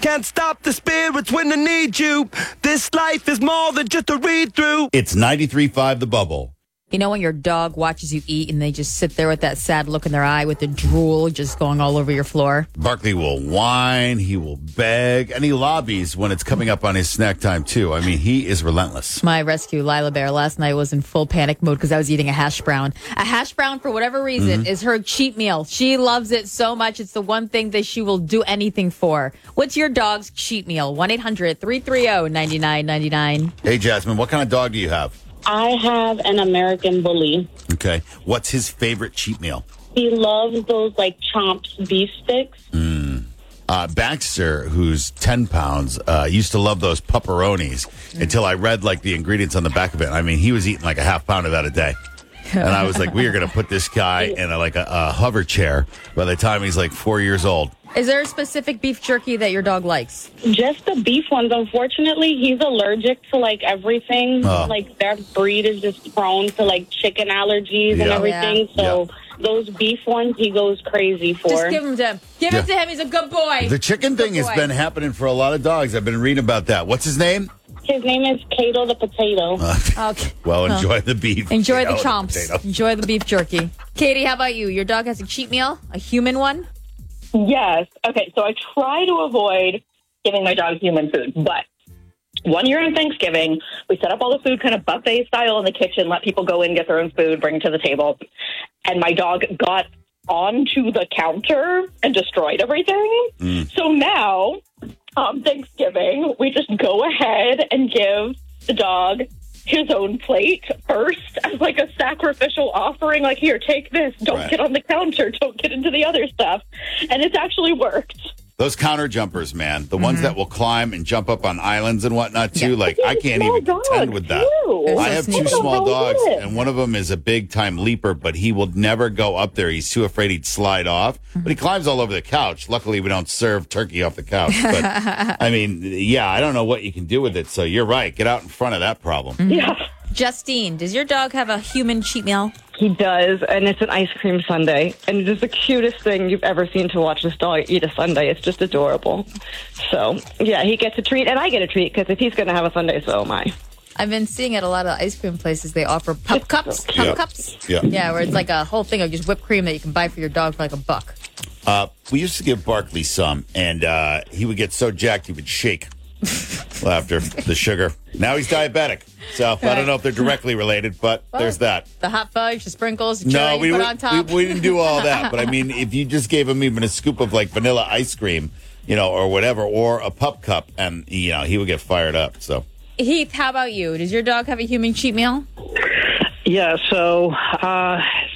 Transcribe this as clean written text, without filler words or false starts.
can't stop the spirits when I need you. This life is more than just a read-through. It's 93.5 The Bubble. You know when your dog watches you eat and they just sit there with that sad look in their eye with the drool just going all over your floor? Barkley will whine, he will beg, and he lobbies when it's coming up on his snack time, too. I mean, he is relentless. My rescue, Lila Bear, last night was in full panic mode because I was eating a hash brown. A hash brown, for whatever reason, is her cheat meal. She loves it so much. It's the one thing that she will do anything for. What's your dog's cheat meal? 1-800-330-9999. Hey, Jasmine, what kind of dog do you have? I have an American Bully. Okay. What's his favorite cheat meal? He loves those, chomped beef sticks. Baxter, who's 10 pounds, used to love those pepperonis until I read, the ingredients on the back of it. I mean, he was eating, a half pound of that a day. And I was like, we are going to put this guy in, a hover chair by the time he's, 4 years old. Is there a specific beef jerky that your dog likes? Just the beef ones. Unfortunately, he's allergic to, everything. That breed is just prone to, chicken allergies and everything. Yeah. So those beef ones, he goes crazy for. Just give him to him. Give it to him. He's a good boy. The chicken thing has been happening for a lot of dogs. I've been reading about that. What's his name? His name is Kato the Potato. Okay. Well, enjoy the beef. Enjoy the Kato chomps. Enjoy the beef jerky. Katie, how about you? Your dog has a cheat meal? A human one? Yes. Okay, so I try to avoid giving my dog human food, but one year on Thanksgiving, we set up all the food kind of buffet style in the kitchen, let people go in, get their own food, bring it to the table, and my dog got onto the counter and destroyed everything. So now, on Thanksgiving, we just go ahead and give the dog his own plate first as a sacrificial offering. Here, take this. Don't get on the counter. Don't get into the other stuff. And it's actually worked. Those counter jumpers, man, the ones that will climb and jump up on islands and whatnot, too. I can't even contend with that. I have two small dogs, and one of them is a big-time leaper, but he will never go up there. He's too afraid he'd slide off. But he climbs all over the couch. Luckily, we don't serve turkey off the couch. But, I mean, I don't know what you can do with it. So you're right. Get out in front of that problem. Yeah. Justine, does your dog have a human cheat meal? He does, and it's an ice cream sundae. And it is the cutest thing you've ever seen to watch this dog eat a sundae. It's just adorable. So, yeah, he gets a treat, and I get a treat, because if he's going to have a sundae, so am I. I've been seeing at a lot of ice cream places, they offer pup cups. Pup cups? Yeah. Yeah, where it's a whole thing of just whipped cream that you can buy for your dog for $1. We used to give Barkley some, and he would get so jacked he would shake after the sugar. Now he's diabetic, so I don't know if they're directly related, but there's that. The hot fudge, the sprinkles, the No, cherry we put on top. we didn't do all that. But I mean, if you just gave him even a scoop of vanilla ice cream, or whatever, or a pup cup, and he would get fired up. So, Heath, how about you? Does your dog have a human cheat meal? Yeah, so